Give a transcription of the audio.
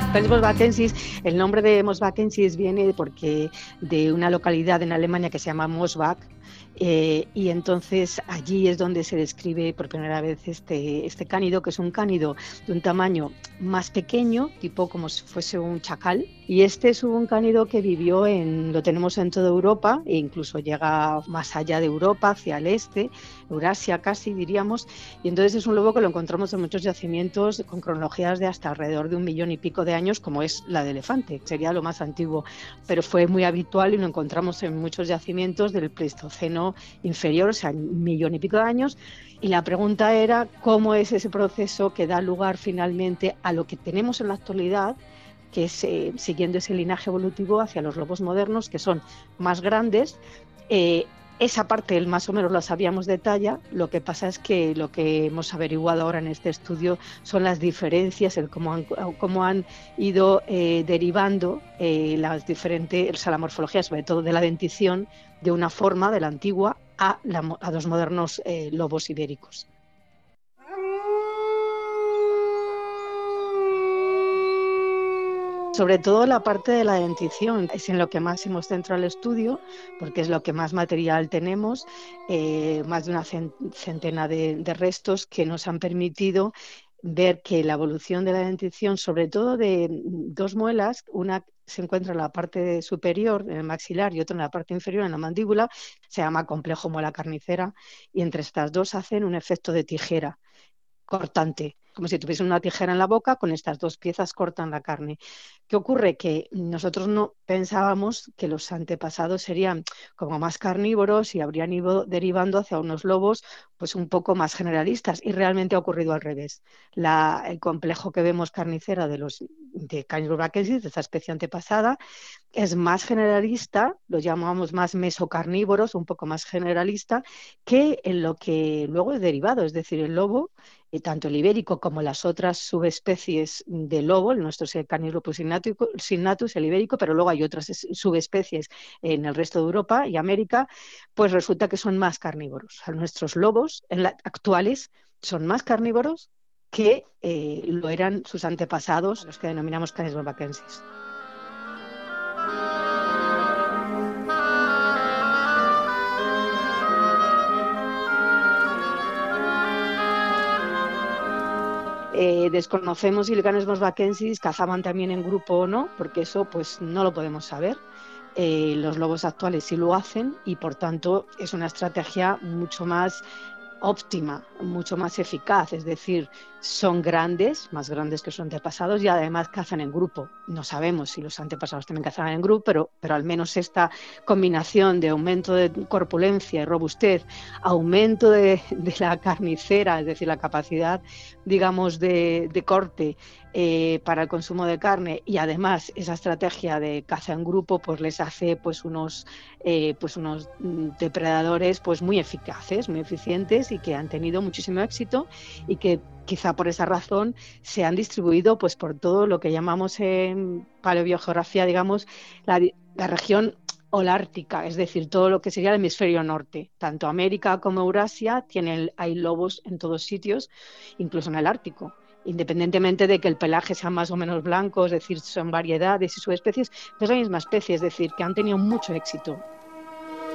Canis bosvacensis, el nombre de Mosvacensis viene porque de una localidad en Alemania que se llama Mosbach, y entonces allí es donde se describe por primera vez este cánido, que es un cánido de un tamaño más pequeño, tipo como si fuese un chacal, y este es un cánido que lo tenemos en toda Europa e incluso llega más allá de Europa, hacia el este, Eurasia casi diríamos, y entonces es un lobo que lo encontramos en muchos yacimientos con cronologías de hasta alrededor de 1,000,000 y pico de años, como es la de elefante, sería lo más antiguo, pero fue muy habitual y lo encontramos en muchos yacimientos del Pleistoceno inferior, o sea, 1,000,000 y pico de años, y la pregunta era cómo es ese proceso que da lugar finalmente a lo que tenemos en la actualidad, que es siguiendo ese linaje evolutivo hacia los lobos modernos, que son más grandes. Esa parte más o menos la sabíamos de talla, lo que pasa es que lo que hemos averiguado ahora en este estudio son las diferencias, cómo han ido derivando la morfología, sobre todo de la dentición, de una forma, de la antigua, a los modernos lobos ibéricos. Sobre todo la parte de la dentición es en lo que más hemos centrado el estudio, porque es lo que más material tenemos, más de una centena de restos que nos han permitido ver que la evolución de la dentición, sobre todo de dos muelas, una se encuentra en la parte superior, en el maxilar, y otra en la parte inferior, en la mandíbula, se llama complejo muela carnicera, y entre estas dos hacen un efecto de tijera cortante, como si tuviesen una tijera en la boca, con estas dos piezas cortan la carne. ¿Qué ocurre? Que nosotros no pensábamos que los antepasados serían como más carnívoros y habrían ido derivando hacia unos lobos pues un poco más generalistas, y realmente ha ocurrido al revés. El complejo que vemos carnicera de Canis bosvacensis, de esta especie antepasada, es más generalista, lo llamamos más mesocarnívoros, un poco más generalista, que en lo que luego es derivado, es decir, el lobo, tanto el ibérico como las otras subespecies de lobo, el nuestro es el Canis lupus signatus, el ibérico, pero luego hay otras subespecies en el resto de Europa y América, pues resulta que son más carnívoros. O sea, nuestros lobos actuales son más carnívoros que lo eran sus antepasados, los que denominamos Canis bosvacensis. Desconocemos si el Canis bosvacensis cazaban también en grupo o no, porque eso pues no lo podemos saber. Los lobos actuales sí lo hacen y por tanto es una estrategia mucho más óptima, mucho más eficaz, es decir, son grandes, más grandes que sus antepasados, y además cazan en grupo. No sabemos si los antepasados también cazaban en grupo, pero al menos esta combinación de aumento de corpulencia y robustez, aumento de la carnicera, es decir, la capacidad, digamos, de corte para el consumo de carne, y además esa estrategia de caza en grupo, pues les hace pues unos depredadores pues muy eficaces, muy eficientes, y que han tenido muchísimo éxito, y que quizá por esa razón se han distribuido pues por todo lo que llamamos en paleobiogeografía, digamos, la región holártica, es decir, todo lo que sería el hemisferio norte. Tanto América como Eurasia hay lobos en todos sitios, incluso en el Ártico, independientemente de que el pelaje sea más o menos blanco, es decir, son variedades y subespecies, es la misma especie, es decir, que han tenido mucho éxito